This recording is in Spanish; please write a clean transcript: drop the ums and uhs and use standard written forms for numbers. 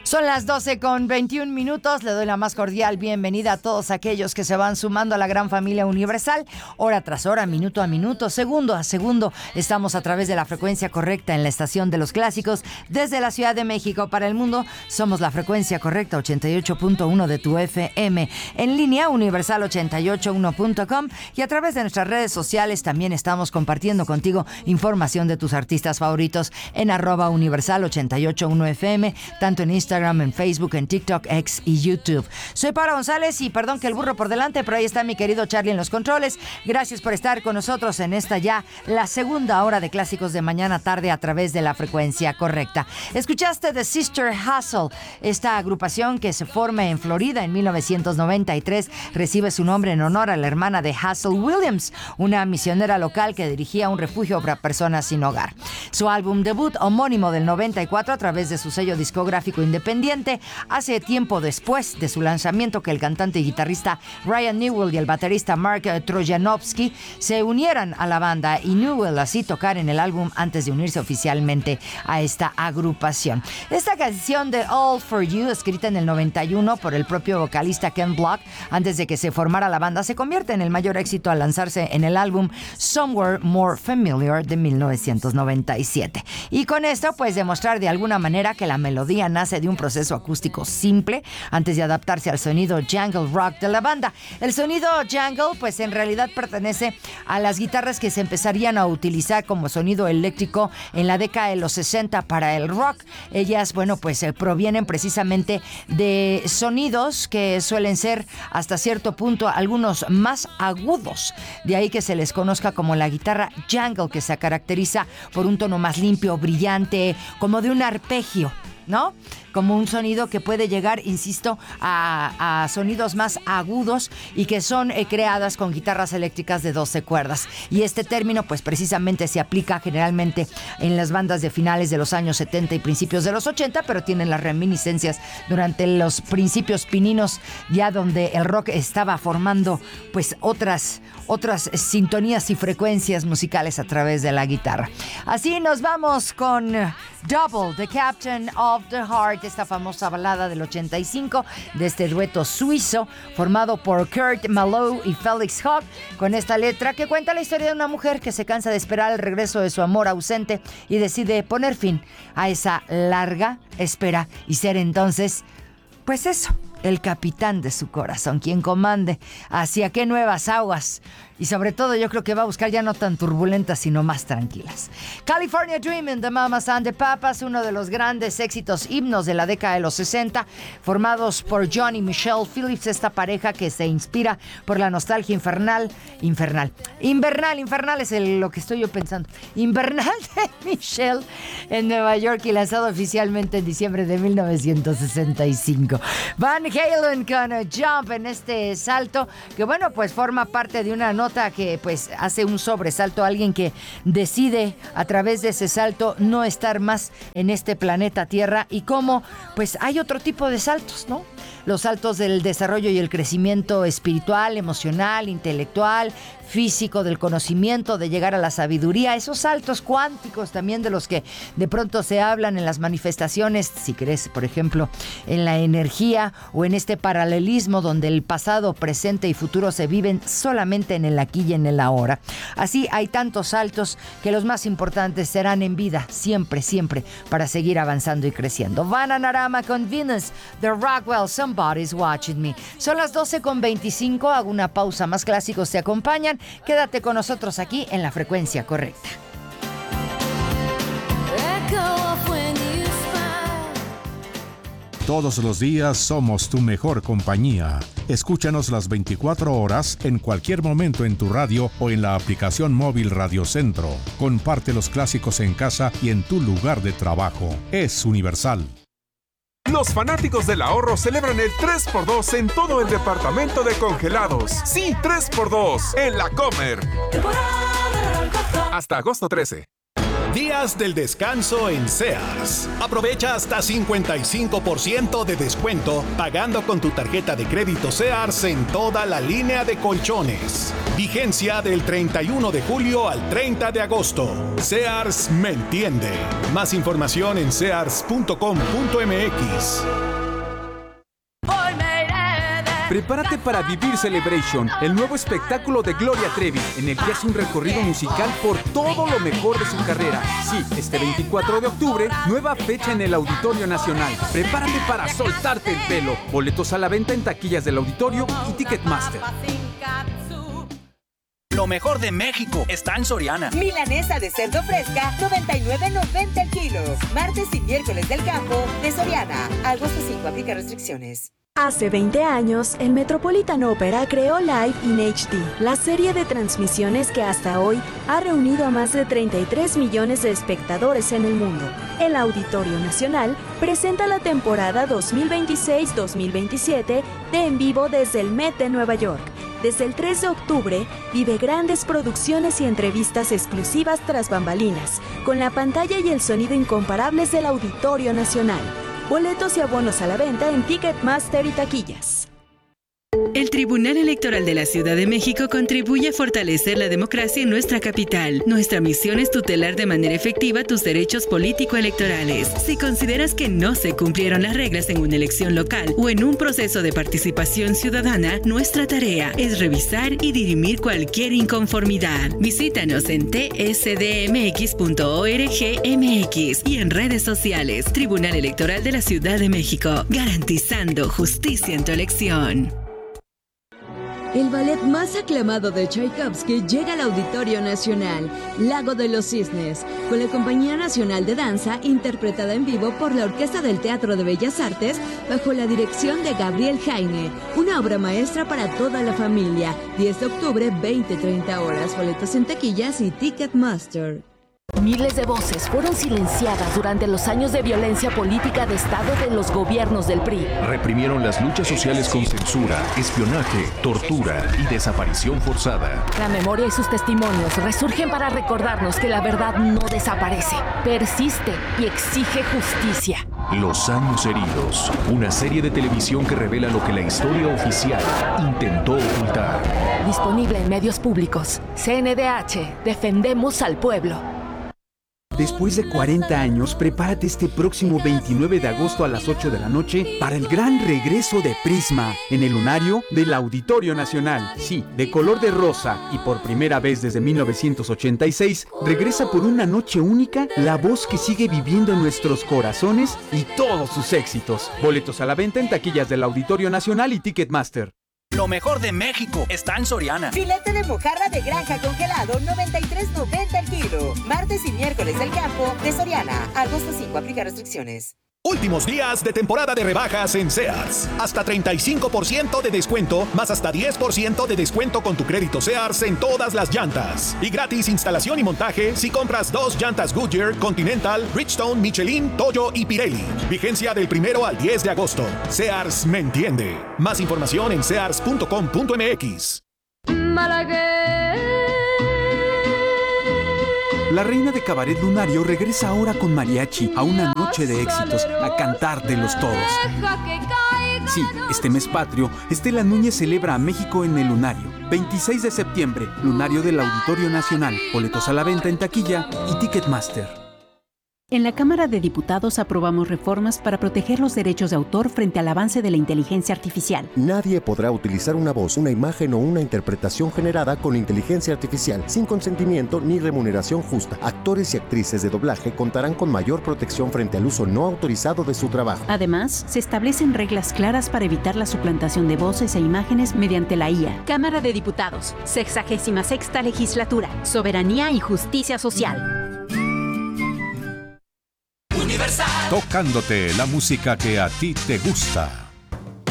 Son las 12:21. Le doy la más cordial bienvenida a todos aquellos que se van sumando a la gran familia universal. Hora tras hora, minuto a minuto, segundo a segundo. Estamos a través de la frecuencia correcta en la estación de los clásicos. Desde la Ciudad de México para el mundo, somos la frecuencia correcta 88.1 de tu FM. En línea, universal881.com. Y a través de nuestras redes sociales también estamos compartiendo contigo información de tus artistas favoritos en @universal881fm, tanto en Instagram, en Facebook, en TikTok, X y YouTube. Soy Paula González y perdón que el burro por delante, pero ahí está mi querido Charlie en los controles. Gracias por estar con nosotros en esta ya la segunda hora de clásicos de mañana tarde a través de la frecuencia correcta. Escuchaste The Sister Hustle, esta agrupación que se forma en Florida en 1993, recibe su nombre en honor a la hermana de Hustle Williams, una misionera local que dirigía un refugio para personas sin hogar. Su álbum debut homónimo del 94 a través de su sello discográfico independiente hace tiempo después de su lanzamiento que el cantante y guitarrista Ryan Newell y el baterista Mark Trojanovsky se unieran a la banda y Newell así tocar en el álbum antes de unirse oficialmente a esta agrupación. Esta canción de All For You, escrita en el 91 por el propio vocalista Ken Block antes de que se formara la banda, se convierte en el mayor éxito al lanzarse en el álbum Somewhere More Familiar de 1997. Y con esto pues demostrar de alguna manera que la melodía nace de un proceso acústico simple antes de adaptarse al sonido jungle rock de la banda. El sonido jungle pues en realidad pertenece a las guitarras que se empezarían a utilizar como sonido eléctrico en la década de los 60 para el rock. Ellas pues provienen precisamente de sonidos que suelen ser hasta cierto punto algunos más agudos, de ahí que se les conozca como la guitarra jungle, que se caracteriza por un tono más limpio, brillante, como de un arpegio, ¿no? Como un sonido que puede llegar, insisto, a sonidos más agudos y que son creadas con guitarras eléctricas de 12 cuerdas. Y este término, pues precisamente se aplica generalmente en las bandas de finales de los años 70 y principios de los 80, pero tienen las reminiscencias durante los principios pininos, ya donde el rock estaba formando pues otras sintonías y frecuencias musicales a través de la guitarra. Así nos vamos con Double, The Captain of the Heart, esta famosa balada del 85 de este dueto suizo formado por Kurt Malou y Felix Hawk, con esta letra que cuenta la historia de una mujer que se cansa de esperar el regreso de su amor ausente y decide poner fin a esa larga espera y ser entonces, pues eso, el capitán de su corazón, quien comande hacia qué nuevas aguas. Y sobre todo yo creo que va a buscar ya no tan turbulentas, sino más tranquilas. California Dreamin' de Mamas and the Papas, uno de los grandes éxitos himnos de la década de los 60, formados por John y Michelle Phillips, esta pareja que se inspira por la nostalgia invernal es lo que estoy yo pensando, invernal de Michelle en Nueva York y lanzado oficialmente en diciembre de 1965. Van Halen con Jump en este salto, que pues forma parte de una nota que pues hace un sobresalto a alguien que decide a través de ese salto no estar más en este planeta Tierra, y cómo pues hay otro tipo de saltos, ¿no? Los saltos del desarrollo y el crecimiento espiritual, emocional, intelectual, físico, del conocimiento, de llegar a la sabiduría, esos saltos cuánticos también de los que de pronto se hablan en las manifestaciones, si crees, por ejemplo, en la energía o en este paralelismo donde el pasado, presente y futuro se viven solamente en el aquí y en el ahora. Así hay tantos saltos que los más importantes serán en vida, siempre, siempre, para seguir avanzando y creciendo. Bananarama con Venus, The Rockwell, Somebody's Watching Me. Son las 12:25, hago una pausa, más clásicos te acompañan. Quédate con nosotros aquí en la frecuencia correcta. Todos los días somos tu mejor compañía. Escúchanos las 24 horas en cualquier momento en tu radio o en la aplicación móvil Radio Centro. Comparte los clásicos en casa y en tu lugar de trabajo. Es Universal. Los fanáticos del ahorro celebran el 3x2 en todo el departamento de congelados. Sí, 3x2 en La Comer. Hasta agosto 13. Días del descanso en Sears. Aprovecha hasta 55% de descuento pagando con tu tarjeta de crédito Sears en toda la línea de colchones. Vigencia del 31 de julio al 30 de agosto. Sears me entiende. Más información en sears.com.mx. Prepárate para vivir Celebration, el nuevo espectáculo de Gloria Trevi, en el que hace un recorrido musical por todo lo mejor de su carrera. Sí, este 24 de octubre, nueva fecha en el Auditorio Nacional. Prepárate para soltarte el pelo. Boletos a la venta en taquillas del auditorio y Ticketmaster. Lo mejor de México está en Soriana. Milanesa de cerdo fresca, $99.90 el kilo. Martes y miércoles del campo de Soriana. Agosto 5, aplica restricciones. Hace 20 años, el Metropolitan Opera creó Live in HD, la serie de transmisiones que hasta hoy ha reunido a más de 33 millones de espectadores en el mundo. El Auditorio Nacional presenta la temporada 2026-2027 de En Vivo desde el Met de Nueva York. Desde el 3 de octubre, vive grandes producciones y entrevistas exclusivas tras bambalinas, con la pantalla y el sonido incomparables del Auditorio Nacional. Boletos y abonos a la venta en Ticketmaster y taquillas. El Tribunal Electoral de la Ciudad de México contribuye a fortalecer la democracia en nuestra capital. Nuestra misión es tutelar de manera efectiva tus derechos político-electorales. Si consideras que no se cumplieron las reglas en una elección local o en un proceso de participación ciudadana, nuestra tarea es revisar y dirimir cualquier inconformidad. Visítanos en tsdmx.org.mx y en redes sociales. Tribunal Electoral de la Ciudad de México, garantizando justicia en tu elección. El ballet más aclamado de Tchaikovsky llega al Auditorio Nacional, Lago de los Cisnes, con la Compañía Nacional de Danza, interpretada en vivo por la Orquesta del Teatro de Bellas Artes, bajo la dirección de Gabriel Jaime. Una obra maestra para toda la familia. 10 de octubre, 20-30 horas. Boletos en taquillas y Ticketmaster. Miles de voces fueron silenciadas durante los años de violencia política de Estado de los gobiernos del PRI. Reprimieron las luchas sociales con censura, espionaje, tortura y desaparición forzada. La memoria y sus testimonios resurgen para recordarnos que la verdad no desaparece, persiste y exige justicia. Los años heridos, una serie de televisión que revela lo que la historia oficial intentó ocultar. Disponible en medios públicos. CNDH, defendemos al pueblo. Después de 40 años, prepárate este próximo 29 de agosto a las 8 de la noche para el gran regreso de Prisma en el lunario del Auditorio Nacional. Sí, de color de rosa y por primera vez desde 1986, regresa por una noche única la voz que sigue viviendo en nuestros corazones y todos sus éxitos. Boletos a la venta en taquillas del Auditorio Nacional y Ticketmaster. Lo mejor de México está en Soriana. Filete de mojarra de granja congelado, $93.90 el kilo. Martes y miércoles del campo de Soriana. Agosto 5, aplica restricciones. Últimos días de temporada de rebajas en Sears. Hasta 35% de descuento, más hasta 10% de descuento con tu crédito Sears en todas las llantas. Y gratis instalación y montaje si compras 2 llantas Goodyear, Continental, Bridgestone, Michelin, Toyo y Pirelli. Vigencia del 1 al 10 de agosto. Sears me entiende. Más información en sears.com.mx. La reina de cabaret lunario regresa ahora con mariachi a una noche de éxitos, a cantártelos todos. Sí, este mes patrio, Estela Núñez celebra a México en el lunario. 26 de septiembre, lunario del Auditorio Nacional. Boletos a la venta en taquilla y Ticketmaster. En la Cámara de Diputados aprobamos reformas para proteger los derechos de autor frente al avance de la inteligencia artificial. Nadie podrá utilizar una voz, una imagen o una interpretación generada con inteligencia artificial sin consentimiento ni remuneración justa. Actores y actrices de doblaje contarán con mayor protección frente al uso no autorizado de su trabajo. Además, se establecen reglas claras para evitar la suplantación de voces e imágenes mediante la IA. Cámara de Diputados, 66ª Legislatura, Soberanía y Justicia Social. Tocándote la música que a ti te gusta.